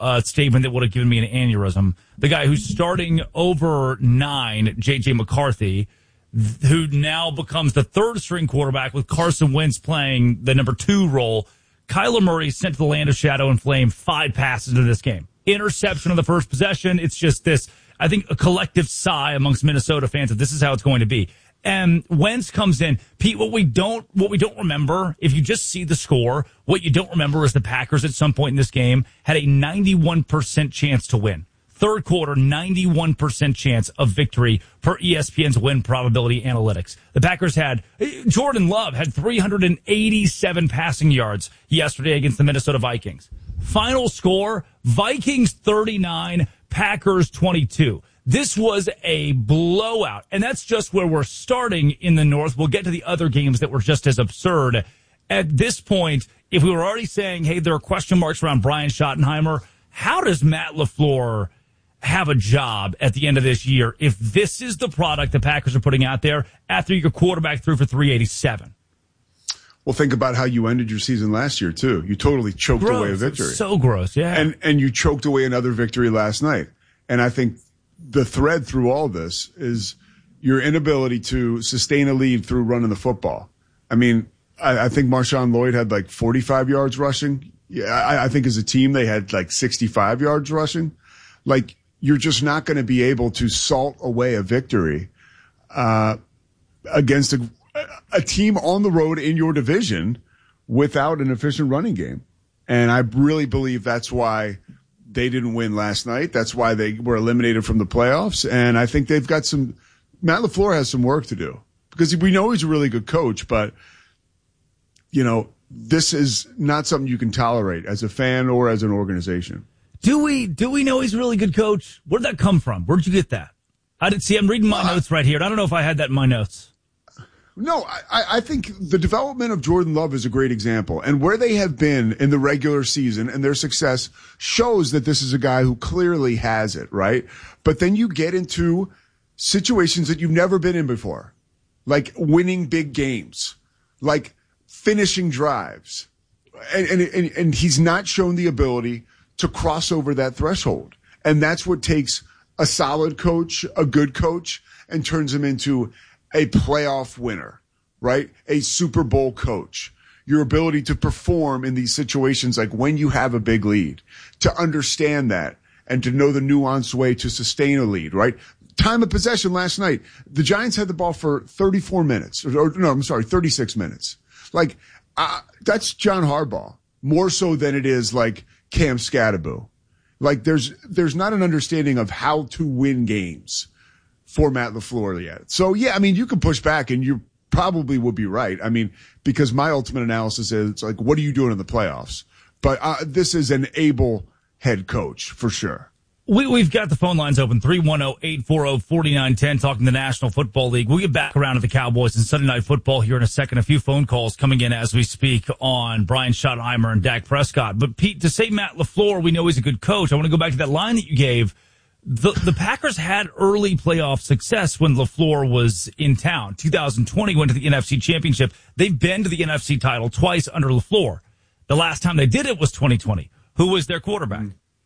statement that would have given me an aneurysm. The guy who's starting over 9, J.J. McCarthy, who now becomes the third-string quarterback with Carson Wentz playing the number 2 role. Kyler Murray sent to the land of shadow and flame 5 passes into this game. Interception on the first possession. It's just this, I think, a collective sigh amongst Minnesota fans that this is how it's going to be. And Wentz comes in. Pete, what we don't remember, if you just see the score, what you don't remember is the Packers at some point in this game had a 91% chance to win. Third quarter, 91% chance of victory per ESPN's win probability analytics. The Packers Jordan Love had 387 passing yards yesterday against the Minnesota Vikings. Final score, Vikings 39, Packers 22. This was a blowout, and that's just where we're starting in the North. We'll get to the other games that were just as absurd. At this point, if we were already saying, hey, there are question marks around Brian Schottenheimer, how does Matt LaFleur have a job at the end of this year if this is the product the Packers are putting out there after your quarterback threw for 387? Well, think about how you ended your season last year, too. You totally choked away a victory. So gross, yeah. And you choked away another victory last night. And I think the thread through all this is your inability to sustain a lead through running the football. I mean, I think Marshawn Lloyd had like 45 yards rushing. Yeah, I think as a team they had like 65 yards rushing. Like, you're just not going to be able to salt away a victory against a team on the road in your division without an efficient running game. And I really believe that's why they didn't win last night. That's why they were eliminated from the playoffs. And I think they've got Matt LaFleur has some work to do because we know he's a really good coach, but this is not something you can tolerate as a fan or as an organization. Do we know he's a really good coach? Where'd that come from? Where'd you get that? I'm reading my notes right here. I don't know if I had that in my notes. No, I think the development of Jordan Love is a great example. And where they have been in the regular season and their success shows that this is a guy who clearly has it, right? But then you get into situations that you've never been in before, like winning big games, like finishing drives. And he's not shown the ability to cross over that threshold. And that's what takes a solid coach, a good coach, and turns him into a playoff winner, right? A Super Bowl coach. Your ability to perform in these situations, like when you have a big lead, to understand that and to know the nuanced way to sustain a lead, right? Time of possession last night, the Giants had the ball for 34 minutes. 36 minutes. Like, that's John Harbaugh, more so than it is like Cam Scatterbo. Like, there's not an understanding of how to win games for Matt LaFleur yet. So, yeah, I mean, you can push back and you probably would be right. I mean, because my ultimate analysis is, it's like, what are you doing in the playoffs? But this is an able head coach for sure. We've got the phone lines open, 310-840-4910, talking the National Football League. We'll get back around to the Cowboys and Sunday Night Football here in a second. A few phone calls coming in as we speak on Brian Schottenheimer and Dak Prescott. But, Pete, to say Matt LaFleur, we know he's a good coach, I want to go back to that line that you gave. The Packers had early playoff success when LaFleur was in town. 2020 went to the NFC Championship. They've been to the NFC title twice under LaFleur. The last time they did it was 2020. Who was their quarterback?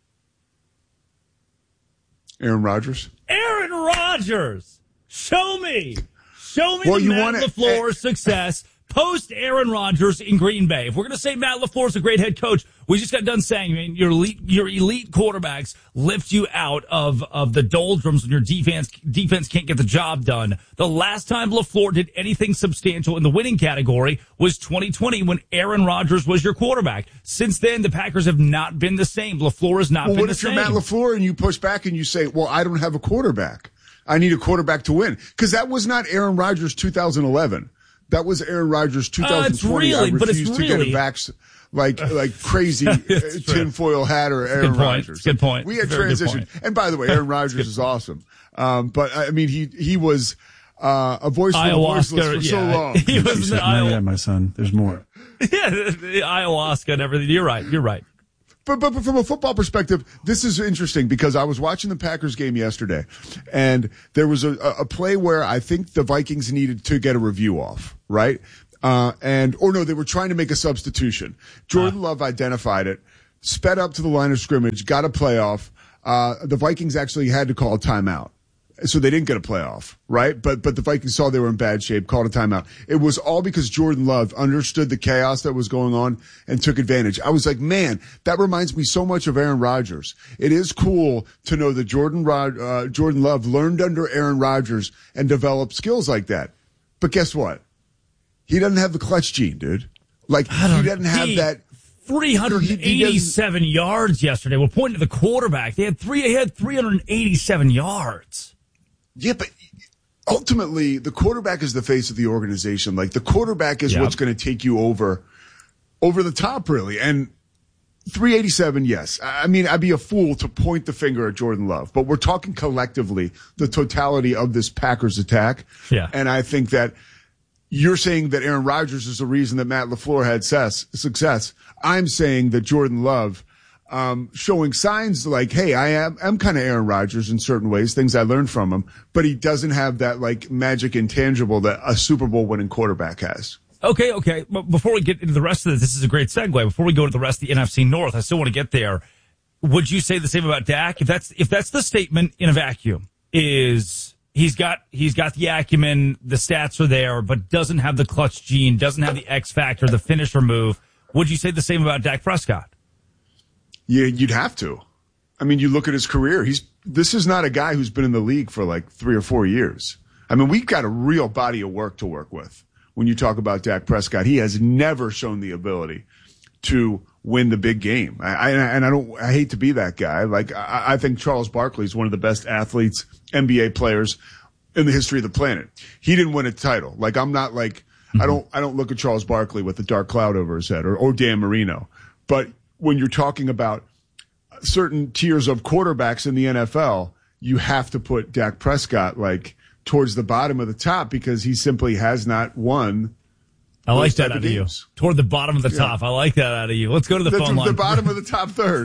Aaron Rodgers. Aaron Rodgers. Show me the Matt LaFleur success post Aaron Rodgers in Green Bay. If we're going to say Matt LaFleur's a great head coach, we just got done saying, I mean, your elite quarterbacks lift you out of the doldrums when your defense can't get the job done. The last time LaFleur did anything substantial in the winning category was 2020 when Aaron Rodgers was your quarterback. Since then, the Packers have not been the same. LaFleur has not been the same. What if you're Matt LaFleur and you push back and you say, well, I don't have a quarterback. I need a quarterback to win. Because that was not Aaron Rodgers 2011. That was Aaron Rodgers 2020. I refused to get a vaccine. Like crazy tinfoil hat or Aaron Rodgers. Good point. We had transitioned. And by the way, Aaron Rodgers is awesome. But I mean, he was a voice for the voiceless for so long. He was yeah, my son. There's more. Yeah, the ayahuasca and everything. You're right. But from a football perspective, this is interesting because I was watching the Packers game yesterday, and there was a play where I think the Vikings needed to get a review off, right? They were trying to make a substitution. Jordan Love identified it. sped up to the line of scrimmage, got a playoff. The Vikings actually had to call a timeout. So they didn't get a playoff, right? But the Vikings saw they were in bad shape, called a timeout. It was all because Jordan Love understood the chaos that was going on and took advantage. I was like, man, that reminds me so much of Aaron Rodgers. It is cool to know that Jordan Love learned under Aaron Rodgers and developed skills like that. But guess what? He doesn't have the clutch gene, dude. Like, he doesn't have that. 387 yards yesterday. We're pointing to the quarterback. He had 387 yards. Yeah, but ultimately, the quarterback is the face of the organization. Like, the quarterback is what's going to take you over the top, really. And 387, yes. I mean, I'd be a fool to point the finger at Jordan Love, but we're talking collectively the totality of this Packers attack. Yeah. And I think that you're saying that Aaron Rodgers is the reason that Matt LaFleur had success. I'm saying that Jordan Love, showing signs like, hey, I'm kind of Aaron Rodgers in certain ways, things I learned from him, but he doesn't have that like magic intangible that a Super Bowl winning quarterback has. Okay. But before we get into the rest of this is a great segue. Before we go to the rest of the NFC North, I still want to get there. Would you say the same about Dak? If that's the statement in a vacuum, is he's got the acumen, the stats are there, but doesn't have the clutch gene, doesn't have the X factor, the finisher move. Would you say the same about Dak Prescott? Yeah, you'd have to. I mean, you look at his career. This is not a guy who's been in the league for like 3 or 4 years. I mean, we've got a real body of work to work with. When you talk about Dak Prescott, he has never shown the ability to win the big game. I hate to be that guy. Like, I think Charles Barkley is one of the best athletes, NBA players in the history of the planet. He didn't win a title. Like, I'm not like, I don't look at Charles Barkley with a dark cloud over his head or Dan Marino. But when you're talking about certain tiers of quarterbacks in the NFL, you have to put Dak Prescott like towards the bottom of the top because he simply has not won. I like that out of you. Toward the bottom of the top. I like that out of you. Let's go to the phone line. The bottom of the top third.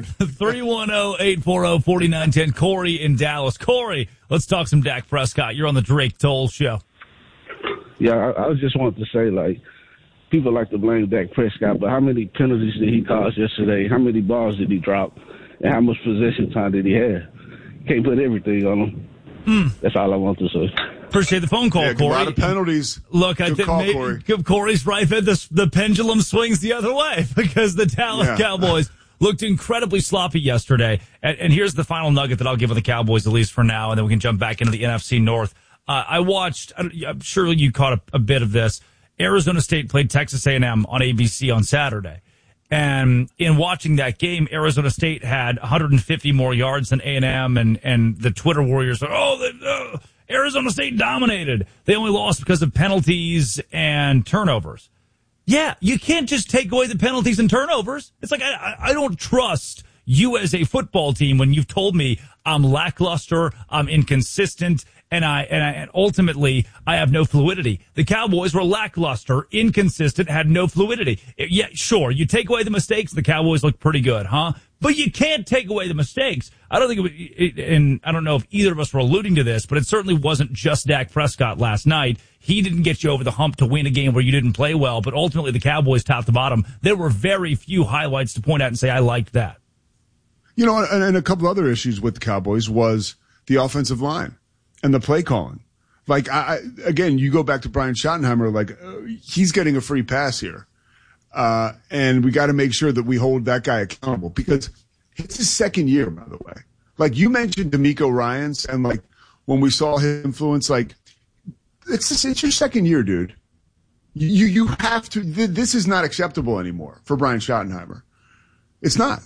310-840-4910. Corey in Dallas. Corey, let's talk some Dak Prescott. You're on the Drake Toll Show. Yeah, I just wanted to say, like, people like to blame Dak Prescott, but how many penalties did he cause yesterday? How many balls did he drop? And how much possession time did he have? Can't put everything on him. That's all I want to say. Appreciate the phone call, Corey. A lot of penalties. Look, I think Corey's right. The pendulum swings the other way because the Dallas Cowboys looked incredibly sloppy yesterday. And here's the final nugget that I'll give on the Cowboys, at least for now, and then we can jump back into the NFC North. I watched, I'm sure you caught a bit of this. Arizona State played Texas A&M on ABC on Saturday. And in watching that game, Arizona State had 150 more yards than A&M, and the Twitter warriors are, Arizona State dominated. They only lost because of penalties and turnovers. Yeah, you can't just take away the penalties and turnovers. It's like, I don't trust you as a football team when you've told me I'm lackluster, I'm inconsistent, and ultimately I have no fluidity. The Cowboys were lackluster, inconsistent, had no fluidity. Yeah, sure, you take away the mistakes, the Cowboys look pretty good, huh? But you can't take away the mistakes. I don't think and I don't know if either of us were alluding to this, but it certainly wasn't just Dak Prescott last night. He didn't get you over the hump to win a game where you didn't play well, but ultimately the Cowboys top to bottom, there were very few highlights to point out and say, I liked that. You know, and a couple other issues with the Cowboys was the offensive line and the play calling. Like, again, you go back to Brian Schottenheimer, like, he's getting a free pass here. And we got to make sure that we hold that guy accountable because it's his second year, by the way. Like, you mentioned DeMeco Ryans, and like, when we saw his influence, like, it's your second year, dude. You have to, this is not acceptable anymore for Brian Schottenheimer. It's not.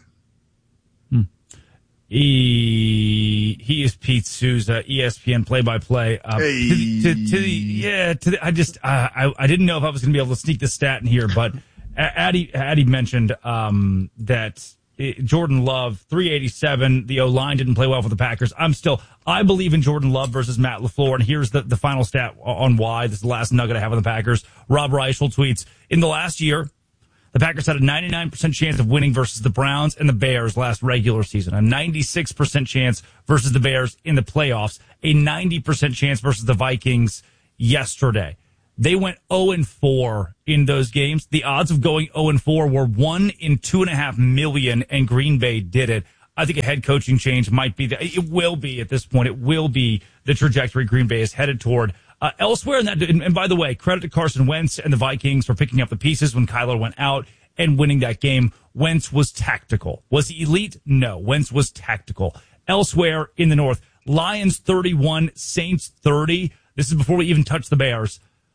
He is Pete Souza, ESPN play-by-play. I didn't know if I was going to be able to sneak this stat in here, but Addy mentioned that Jordan Love, 387. The O-line didn't play well for the Packers. I believe in Jordan Love versus Matt LaFleur, and here's the final stat on why. This is the last nugget I have on the Packers. Rob Reichel tweets, in the last year, the Packers had a 99% chance of winning versus the Browns and the Bears last regular season, a 96% chance versus the Bears in the playoffs, a 90% chance versus the Vikings yesterday. They went 0-4 in those games. The odds of going 0-4 were 1 in 2.5 million, and Green Bay did it. I think a head coaching change might be it will be at this point. It will be the trajectory Green Bay is headed toward. Elsewhere in that, and by the way, credit to Carson Wentz and the Vikings for picking up the pieces when Kyler went out and winning that game. Wentz was tactical. Was he elite? No. Wentz was tactical. Elsewhere in the North, Lions 31, Saints 30. This is before we even touch the Bears.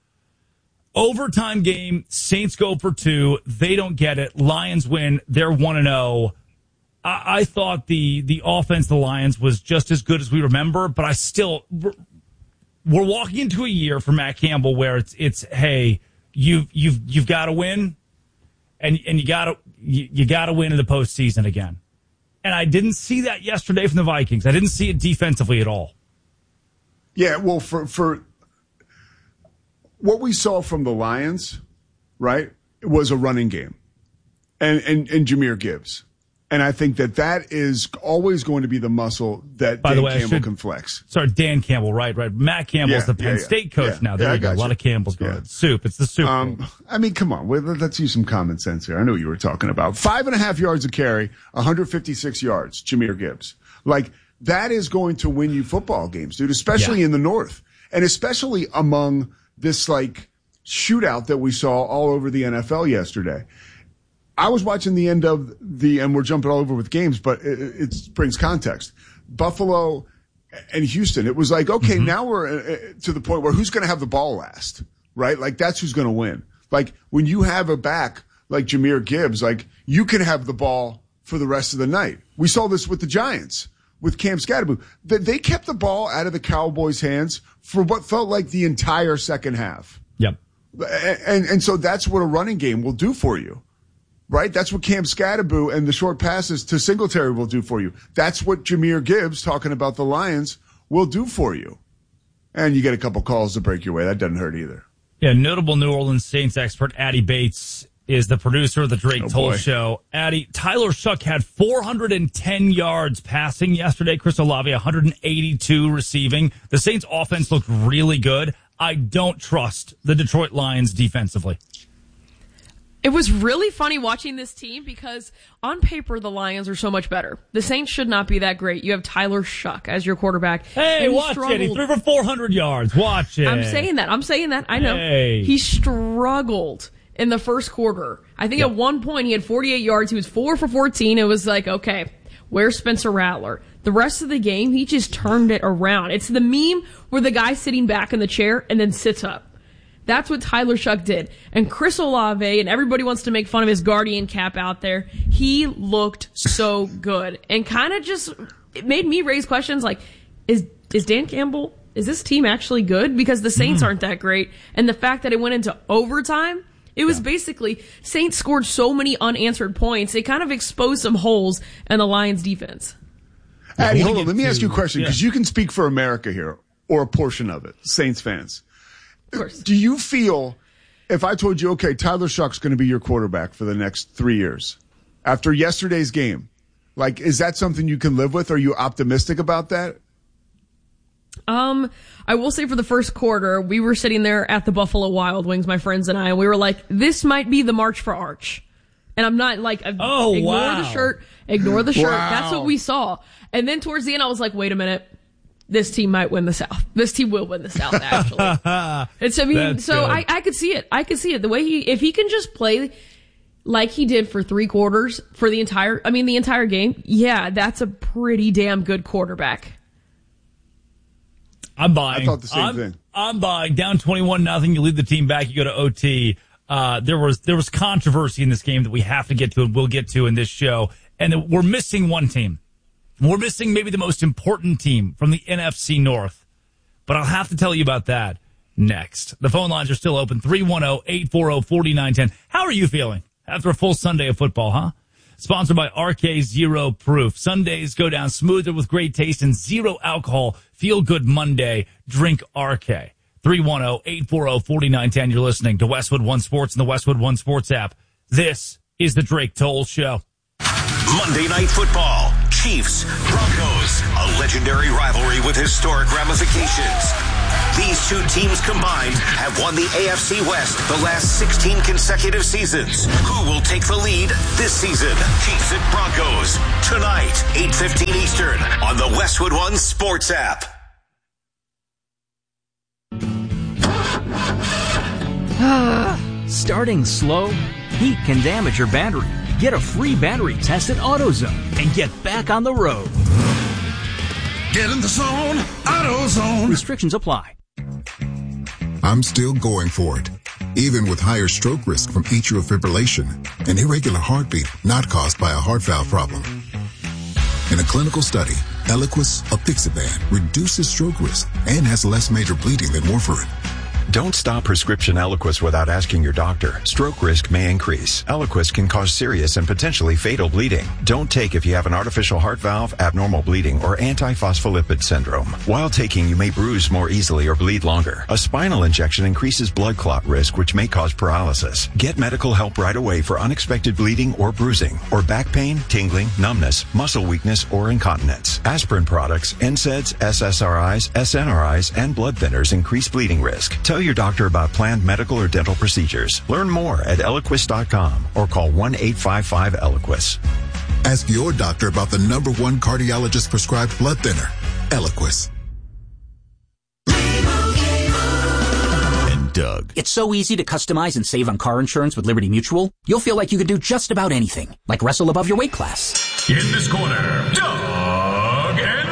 Overtime game, Saints go for 2. They don't get it. Lions win. They're 1-0. I thought the offense of the Lions was just as good as we remember, but we're walking into a year for Matt Campbell where it's hey, you've got to win, and you got to win in the postseason again. And I didn't see that yesterday from the Vikings. I didn't see it defensively at all. Yeah, well, for what we saw from the Lions, right, it was a running game, and Jahmyr Gibbs. And I think that is always going to be the muscle that Dan Campbell can flex. Sorry, Dan Campbell, right. Matt Campbell's the Penn State coach now. There you go. A lot of Campbell's going. Soup. It's the soup. I mean, come on. Let's use some common sense here. I know what you were talking about. 5.5 yards a carry, 156 yards, Jahmyr Gibbs. Like, that is going to win you football games, dude, especially in the North. And especially among this, like, shootout that we saw all over the NFL yesterday. I was watching the end of and we're jumping all over with games, but it brings context. Buffalo and Houston, it was like, okay, now we're to the point where who's going to have the ball last, right? Like, that's who's going to win. Like, when you have a back like Jahmyr Gibbs, like, you can have the ball for the rest of the night. We saw this with the Giants, with Cam Scatterboo. They kept the ball out of the Cowboys' hands for what felt like the entire second half. Yep. And so that's what a running game will do for you. Right? That's what Cam Scatterboo and the short passes to Singletary will do for you. That's what Jahmyr Gibbs, talking about the Lions, will do for you. And you get a couple calls to break your way. That doesn't hurt either. Yeah, notable New Orleans Saints expert Addy Bates is the producer of the Drake Toll Show. Addy, Tyler Shuck had 410 yards passing yesterday. Chris Olave, 182 receiving. The Saints offense looked really good. I don't trust the Detroit Lions defensively. It was really funny watching this team because on paper, the Lions are so much better. The Saints should not be that great. You have Tyler Shuck as your quarterback. Hey, watch it. He threw for 400 yards. Watch it. I'm saying that. I know. Hey. He struggled in the first quarter. I think at one point he had 48 yards. He was 4 for 14. It was like, okay, where's Spencer Rattler? The rest of the game, he just turned it around. It's the meme where the guy's sitting back in the chair and then sits up. That's what Tyler Shuck did. And Chris Olave, and everybody wants to make fun of his Guardian cap out there, he looked so good. And kind of just, it made me raise questions like, is Dan Campbell, is this team actually good? Because the Saints aren't that great. And the fact that it went into overtime, it was basically, Saints scored so many unanswered points, it kind of exposed some holes in the Lions defense. Addy, hold on, let me ask you a question, because you can speak for America here, or a portion of it, Saints fans. Of course. Do you feel, if I told you, okay, Tyler Shuck's going to be your quarterback for the next 3 years, after yesterday's game, like, is that something you can live with? Are you optimistic about that? I will say for the first quarter, we were sitting there at the Buffalo Wild Wings, my friends and I, and we were like, this might be the March for Arch. And I'm not like, ignore the shirt. Wow. That's what we saw. And then towards the end, I was like, wait a minute. This team might win the South. This team will win the South, actually. I could see it. I could see it. The way if he can just play like he did for 3 quarters for the entire game, yeah, that's a pretty damn good quarterback. I'm buying. I thought the same thing. I'm buying. Down 21-0. You lead the team back. You go to OT. There was controversy in this game that we have to get to and we'll get to in this show. And we're missing one team. We're missing maybe the most important team from the NFC North. But I'll have to tell you about that next. The phone lines are still open. 310-840-4910. How are you feeling after a full Sunday of football, huh? Sponsored by RK Zero Proof. Sundays go down smoother with great taste and zero alcohol. Feel good Monday. Drink RK. 310-840-4910. You're listening to Westwood One Sports and the Westwood One Sports app. This is the Drake Toll Show. Monday Night Football. Chiefs, Broncos, a legendary rivalry with historic ramifications. These two teams combined have won the AFC West the last 16 consecutive seasons. Who will take the lead this season? Chiefs at Broncos. Tonight, 8:15 Eastern on the Westwood One Sports app. Starting slow? Heat can damage your battery. Get a free battery test at AutoZone and get back on the road. Get in the zone, AutoZone. Restrictions apply. I'm still going for it, even with higher stroke risk from atrial fibrillation, an irregular heartbeat not caused by a heart valve problem. In a clinical study, Eliquis apixaban reduces stroke risk and has less major bleeding than warfarin. Don't stop prescription Eliquis without asking your doctor. Stroke risk may increase. Eliquis can cause serious and potentially fatal bleeding. Don't take if you have an artificial heart valve, abnormal bleeding, or antiphospholipid syndrome. While taking, you may bruise more easily or bleed longer. A spinal injection increases blood clot risk, which may cause paralysis. Get medical help right away for unexpected bleeding or bruising, or back pain, tingling, numbness, muscle weakness, or incontinence. Aspirin products, NSAIDs, SSRIs, SNRIs, and blood thinners increase bleeding risk. Tell your doctor about planned medical or dental procedures. Learn more at Eliquis.com or call 1-855-ELIQUIS. Ask your doctor about the #1 cardiologist prescribed blood thinner, Eliquis. And Doug. It's so easy to customize and save on car insurance with Liberty Mutual. You'll feel like you could do just about anything, like wrestle above your weight class. In this corner, Doug and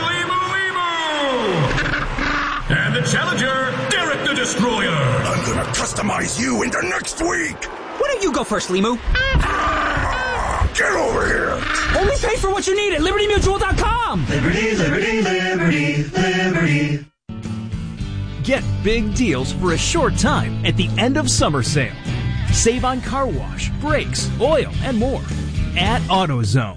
and the challenger, Derek the Destroyer. I'm gonna customize you into next week. Why don't you go first, Limu? Get over here. Only pay for what you need at LibertyMutual.com. Liberty, liberty, liberty, liberty. Get big deals for a short time at the end of summer sale. Save on car wash, brakes, oil, and more at AutoZone.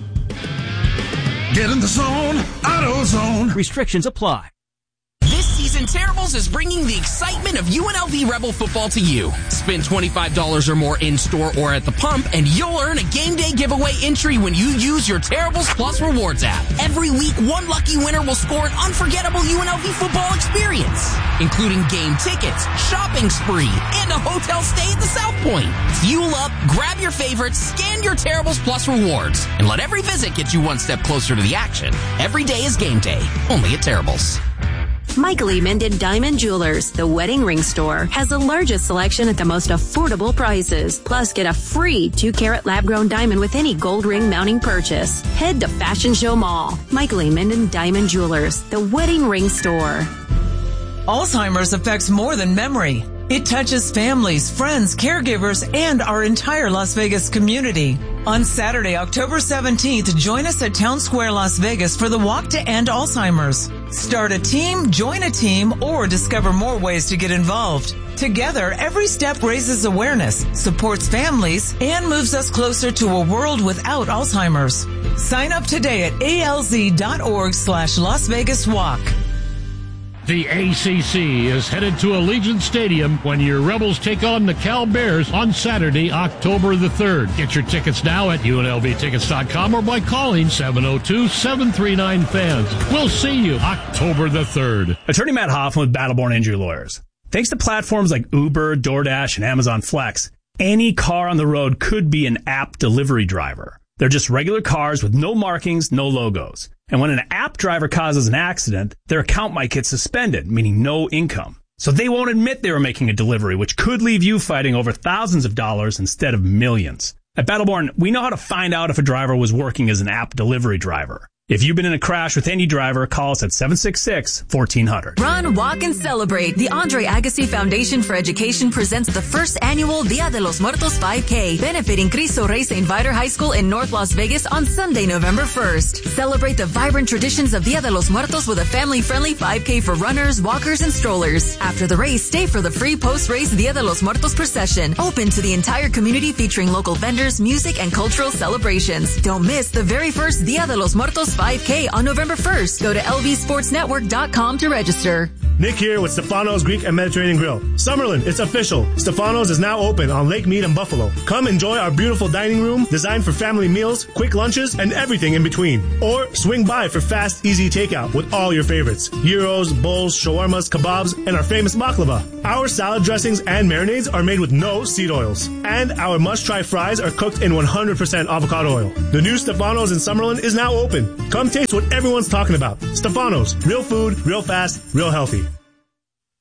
Get in the zone, AutoZone. Restrictions apply. This season, Terribles is bringing the excitement of UNLV Rebel football to you. Spend $25 or more in-store or at the pump, and you'll earn a game day giveaway entry when you use your Terribles Plus Rewards app. Every week, one lucky winner will score an unforgettable UNLV football experience, including game tickets, shopping spree, and a hotel stay at the South Point. Fuel up, grab your favorites, scan your Terribles Plus Rewards, and let every visit get you one step closer to the action. Every day is game day, only at Terribles. Michael E. Minden Diamond Jewelers, the wedding ring store, has the largest selection at the most affordable prices. Plus, get a free 2-carat lab-grown diamond with any gold ring mounting purchase. Head to Fashion Show Mall. Michael E. Minden Diamond Jewelers, the wedding ring store. Alzheimer's affects more than memory. It touches families, friends, caregivers, and our entire Las Vegas community. On Saturday, October 17th, join us at Town Square, Las Vegas for the Walk to End Alzheimer's. Start a team, join a team, or discover more ways to get involved. Together, every step raises awareness, supports families, and moves us closer to a world without Alzheimer's. Sign up today at alz.org/Las Vegas Walk. The ACC is headed to Allegiant Stadium when your Rebels take on the Cal Bears on Saturday, October the 3rd. Get your tickets now at UNLVtickets.com or by calling 702-739-FANS. We'll see you October the 3rd. Attorney Matt Hoffman with Battleborn Injury Lawyers. Thanks to platforms like Uber, DoorDash, and Amazon Flex, any car on the road could be an app delivery driver. They're just regular cars with no markings, no logos. And when an app driver causes an accident, their account might get suspended, meaning no income. So they won't admit they were making a delivery, which could leave you fighting over thousands of dollars instead of millions. At Battleborn, we know how to find out if a driver was working as an app delivery driver. If you've been in a crash with any driver, call us at 766-1400. Run, walk, and celebrate. The Andre Agassi Foundation for Education presents the first annual Dia de los Muertos 5K, benefiting Cristo Rey St. Viator High School in North Las Vegas on Sunday, November 1st. Celebrate the vibrant traditions of Dia de los Muertos with a family-friendly 5K for runners, walkers, and strollers. After the race, stay for the free post-race Dia de los Muertos procession, open to the entire community featuring local vendors, music, and cultural celebrations. Don't miss the very first Dia de los Muertos 5K on November 1st. Go to lvsportsnetwork.com to register. Nick here with Stefano's Greek and Mediterranean Grill. Summerlin, it's official. Stefano's is now open on Lake Mead and Buffalo. Come enjoy our beautiful dining room designed for family meals, quick lunches, and everything in between. Or swing by for fast, easy takeout with all your favorites. Gyros, bowls, shawarmas, kebabs, and our famous baklava. Our salad dressings and marinades are made with no seed oils. And our must-try fries are cooked in 100% avocado oil. The new Stefano's in Summerlin is now open. Come taste what everyone's talking about. Stefano's, real food, real fast, real healthy.